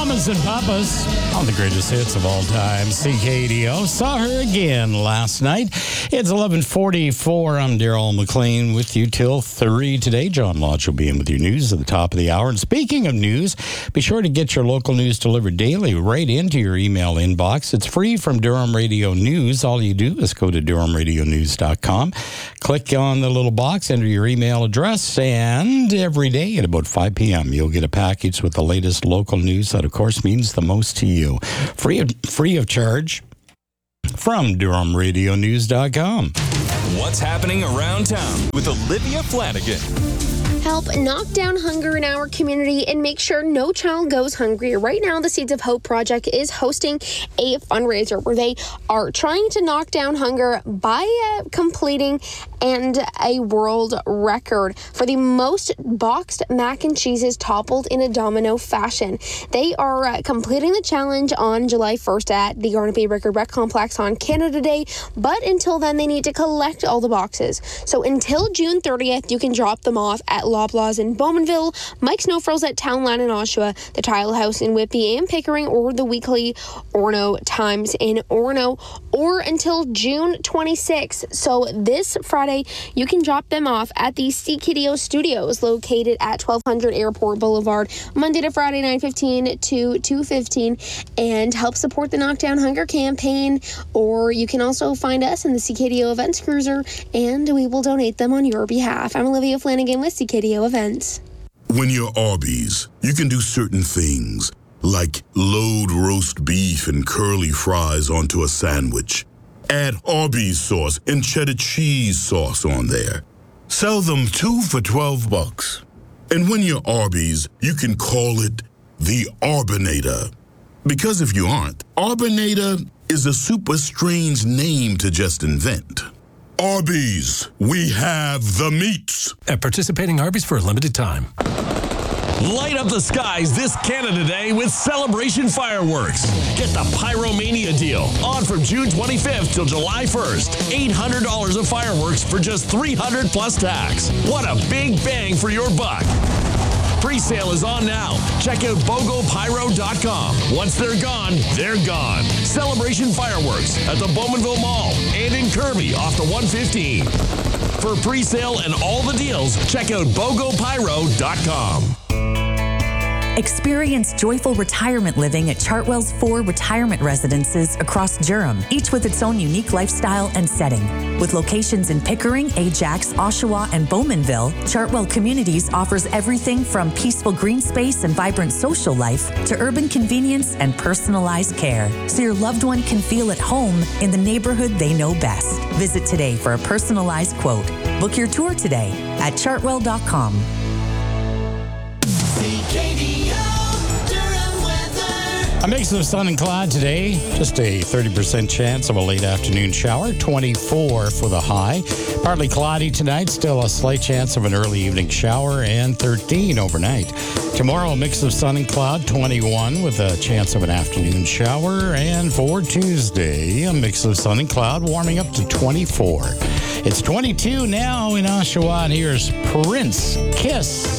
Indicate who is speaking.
Speaker 1: Mamas and Papas on the greatest hits of all time. CKDO. Saw her again last night. It's 11:44. I'm Daryl McLean with you till 3 today. John Lodge will be in with your news at the top of the hour. And speaking of news, be sure to get your local news delivered daily right into your email inbox. It's free from Durham Radio News. All you do is go to durhamradionews.com, click on the little box, enter your email address, and every day at about 5 p.m. you'll get a package with the latest local news that, of course, means the most to you. Free of charge from durhamradionews.com.
Speaker 2: What's happening around town with Olivia Flanagan.
Speaker 3: Help knock down hunger in our community and make sure no child goes hungry. Right now, the Seeds of Hope Project is hosting a fundraiser where they are trying to knock down hunger by completing a world record for the most boxed mac and cheeses toppled in a domino fashion. They are completing the challenge on July 1st at the Garnet Bay Record Rec Complex on Canada Day, but until then, they need to collect all the boxes. So until June 30th, you can drop them off at Loblaws in Bowmanville, Mike's No Frills at Townland in Oshawa, the Tile House in Whitby and Pickering, or the weekly Orono Times in Orono, or until June 26th. So this Friday, you can drop them off at the CKDO Studios located at 1200 Airport Boulevard, Monday to Friday, 9:15 to 2:15, and help support the Knockdown Hunger campaign. Or you can also find us in the CKDO Events Cruiser, and we will donate them on your behalf. I'm Olivia Flanagan with CKDO Events.
Speaker 4: When you're Arby's, you can do certain things, like load roast beef and curly fries onto a sandwich. Add Arby's sauce and cheddar cheese sauce on there. Sell them 2 for $12. And when you're Arby's, you can call it the Arbinator. Because if you aren't, Arbinator is a super strange name to just invent. Arby's, we have the meats.
Speaker 5: At participating Arby's for a limited time.
Speaker 2: Light up the skies this Canada Day with Celebration Fireworks. Get the Pyromania deal on from June 25th till July 1st. $800 of fireworks for just $300 plus tax. What a big bang for your buck. Pre-sale is on now. Check out bogopyro.com. Once they're gone, they're gone. Celebration Fireworks at the Bowmanville Mall and in Kirby off the 115. For pre-sale and all the deals, check out bogopyro.com.
Speaker 6: Experience joyful retirement living at Chartwell's 4 retirement residences across Durham, each with its own unique lifestyle and setting. With locations in Pickering, Ajax, Oshawa, and Bowmanville, Chartwell Communities offers everything from peaceful green space and vibrant social life to urban convenience and personalized care, so your loved one can feel at home in the neighborhood they know best. Visit today for a personalized quote. Book your tour today at chartwell.com.
Speaker 1: A mix of sun and cloud today. Just a 30% chance of a late afternoon shower. 24 for the high. Partly cloudy tonight. Still a slight chance of an early evening shower. And 13 overnight. Tomorrow, a mix of sun and cloud. 21 with a chance of an afternoon shower. And for Tuesday, a mix of sun and cloud. Warming up to 24. It's 22 now in Oshawa. And here's Prince, Kiss.